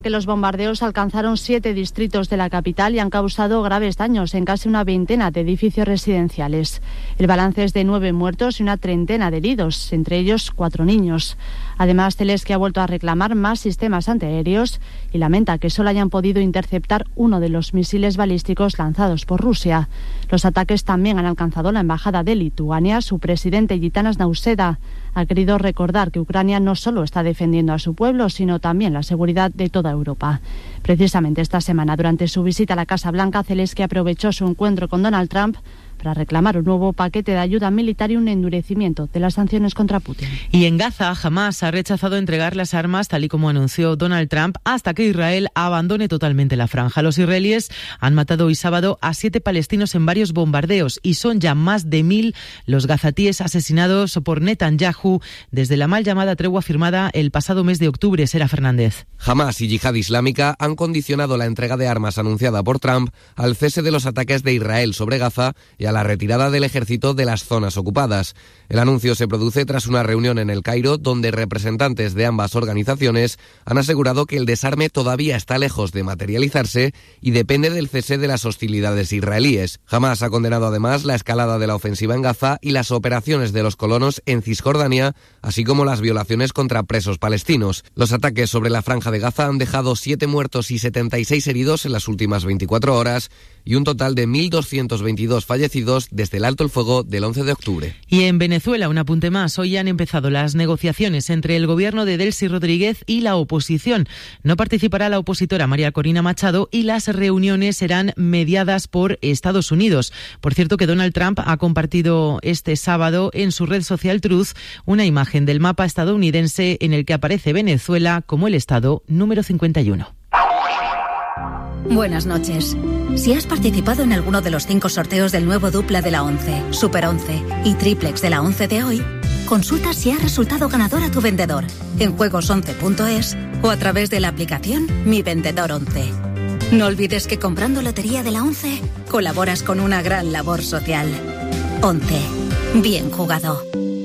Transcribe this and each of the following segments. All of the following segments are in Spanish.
Que los bombardeos alcanzaron 7 distritos de la capital y han causado graves daños en casi una veintena de edificios residenciales. El balance es de 9 muertos y una treintena de heridos, entre ellos 4 niños. Además, Zelensky ha vuelto a reclamar más sistemas antiaéreos y lamenta que solo hayan podido interceptar uno de los misiles balísticos lanzados por Rusia. Los ataques también han alcanzado la embajada de Lituania. Su presidente, Gitanas Nausėda, ha querido recordar que Ucrania no solo está defendiendo a su pueblo, sino también la seguridad de toda Europa. Precisamente esta semana, durante su visita a la Casa Blanca, Zelensky aprovechó su encuentro con Donald Trump para reclamar un nuevo paquete de ayuda militar y un endurecimiento de las sanciones contra Putin. Y en Gaza, Hamás ha rechazado entregar las armas, tal y como anunció Donald Trump, hasta que Israel abandone totalmente la franja. Los israelíes han matado hoy sábado a 7 palestinos en varios bombardeos y son ya más de 1.000 los gazatíes asesinados por Netanyahu desde la mal llamada tregua firmada el pasado mes de octubre. Sera Fernández. Hamás y Yihad Islámica han condicionado la entrega de armas anunciada por Trump al cese de los ataques de Israel sobre Gaza y a la retirada del ejército de las zonas ocupadas. El anuncio se produce tras una reunión en El Cairo donde representantes de ambas organizaciones han asegurado que el desarme todavía está lejos de materializarse y depende del cese de las hostilidades israelíes. Hamás ha condenado además la escalada de la ofensiva en Gaza y las operaciones de los colonos en Cisjordania, así como las violaciones contra presos palestinos. Los ataques sobre la franja de Gaza han dejado 7 muertos y 76 heridos en las últimas 24 horas y un total de 1.222 fallecidos desde el alto el fuego del 11 de octubre. Y en Venezuela, un apunte más. Hoy han empezado las negociaciones entre el gobierno de Delcy Rodríguez y la oposición. No participará la opositora María Corina Machado y las reuniones serán mediadas por Estados Unidos. Por cierto, que Donald Trump ha compartido este sábado en su red social Truth una imagen del mapa estadounidense en el que aparece Venezuela como el estado número 51. Buenas noches. Si has participado en alguno de los 5 sorteos del nuevo dupla de la 11, Super 11 y triplex de la 11 de hoy, consulta si ha resultado ganador a tu vendedor en juegos11.es o a través de la aplicación Mi Vendedor 11. No olvides que comprando lotería de la 11 colaboras con una gran labor social. 11. Bien jugado.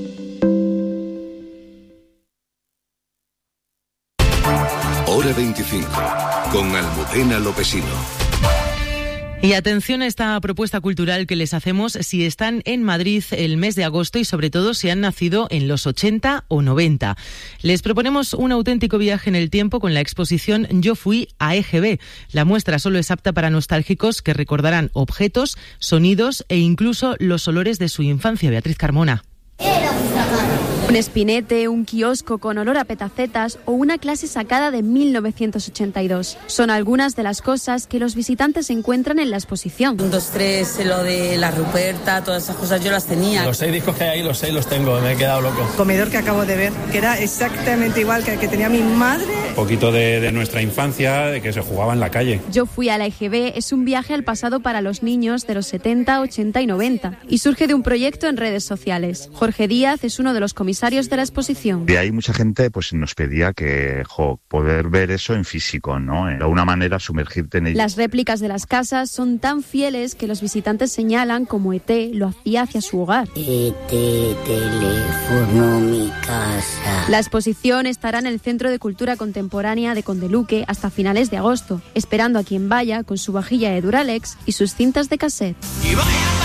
Hora 25, con Almudena Lopesino. Y atención a esta propuesta cultural que les hacemos si están en Madrid el mes de agosto y sobre todo si han nacido en los 80 o 90. Les proponemos un auténtico viaje en el tiempo con la exposición Yo fui a EGB. La muestra solo es apta para nostálgicos que recordarán objetos, sonidos e incluso los olores de su infancia. Beatriz Carmona. Un espinete, un kiosco con olor a petacetas o una clase sacada de 1982. Son algunas de las cosas que los visitantes encuentran en la exposición. 1, 2, 3, lo de la Ruperta, todas esas cosas yo las tenía. Los 6 discos que hay ahí, los 6 los tengo, me he quedado loco. Comedor que acabo de ver, que era exactamente igual que el que tenía mi madre. Un poquito de nuestra infancia, de que se jugaba en la calle. Yo fui a la EGB es un viaje al pasado para los niños de los 70, 80 y 90 y surge de un proyecto en redes sociales. Jorge Díaz es uno de los comisarios de la exposición. De ahí mucha gente pues nos pedía que poder ver eso en físico, ¿no? De alguna manera sumergirte en ello. Las réplicas de las casas son tan fieles que los visitantes señalan como ET lo hacía hacia su hogar. ET telefonó mi casa. La exposición estará en el Centro de Cultura Contemporánea de Condeluque hasta finales de agosto, esperando a quien vaya con su vajilla de Duralex y sus cintas de cassette.